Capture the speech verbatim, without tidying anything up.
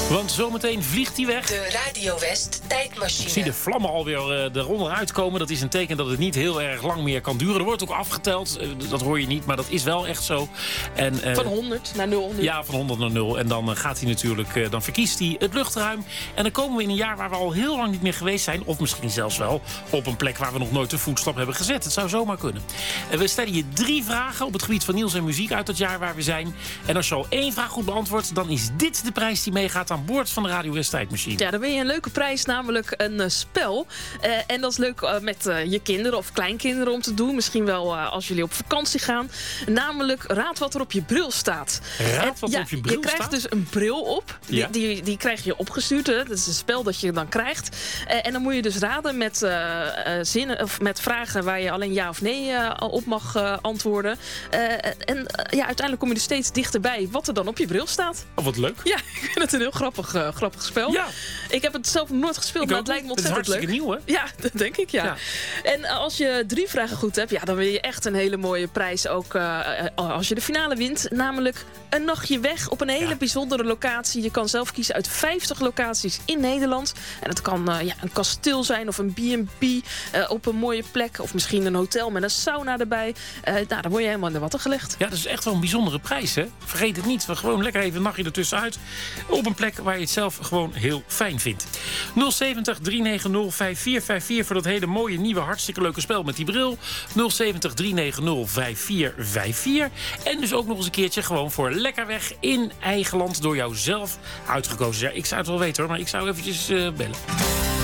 Want zometeen vliegt hij weg. De Radio West tijdmachine. Ik zie de vlammen alweer uh, eronder uitkomen. Dat is een teken dat het niet heel erg lang meer kan duren. Er wordt ook afgeteld. Uh, dat hoor je niet, maar dat is wel echt zo. En, uh, van honderd naar nul. Nu. Ja, van honderd naar nul. En dan uh, gaat hij natuurlijk, uh, dan verkiest hij het luchtruim. En dan komen we in een jaar waar we al heel lang niet meer geweest zijn. Of misschien zelfs wel op een plek waar we nog nooit een voetstap hebben gezet. Het zou zomaar kunnen. Uh, we stellen je drie vragen op het gebied van nieuws en muziek uit het jaar waar we zijn. En als je al één vraag goed beantwoordt, dan is dit de prijs die meegaat aan boord van de Radio West tijdmachine. Ja, dan ben je een leuke prijs, namelijk een uh, spel. Uh, en dat is leuk uh, met uh, je kinderen of kleinkinderen om te doen. Misschien wel uh, als jullie op vakantie gaan. Namelijk, raad wat er op je bril staat. Raad wat en, er op je bril staat? Je krijgt dus een bril op. Die, Ja. die, die krijg je opgestuurd. Hè. Dat is een spel dat je dan krijgt. Uh, en dan moet je dus raden met, uh, uh, zinnen, of met vragen waar je alleen ja of nee uh, op mag uh, antwoorden. Uh, en uh, ja, uiteindelijk kom je er steeds dichterbij wat er dan op je bril staat. Oh, wat leuk. Ja, ik vind het een heel grappig, uh, grappig spel. Ja. Ik heb het zelf nog nooit gespeeld, Ik maar ook het lijkt me niet. Het is ontzettend leuk. hartstikke nieuw, hè? Ja, dat denk ik, ja. Ja. En uh, als je drie vragen goed hebt, ja, dan wil je echt een hele mooie prijs. Ook uh, uh, als je de finale wint. Namelijk een nachtje weg op een hele Ja. bijzondere locatie. Je kan zelf kiezen uit vijftig locaties in Nederland. En het kan uh, ja, een kasteel zijn of een B en B uh, op een mooie plek. Of misschien een hotel met een sauna erbij. Uh, nou, dan word je helemaal in de watten gelegd. Ja, dat is echt wel een bijzondere prijs, hè? Vergeet het niet. We gewoon lekker even een nachtje ertussenuit. Op een plek waar je het zelf gewoon heel fijn vindt. nul zeventig, drie negen nul, vijf vier vijf vier voor dat hele mooie, nieuwe, hartstikke leuke spel met die bril. nul zeventig, drie negen nul, vijf vier vijf vier. En dus ook nog eens een keertje gewoon voor lekker weg in eigen land door jou zelf uitgekozen. Ja, ik zou het wel weten hoor, maar ik zou eventjes uh, bellen.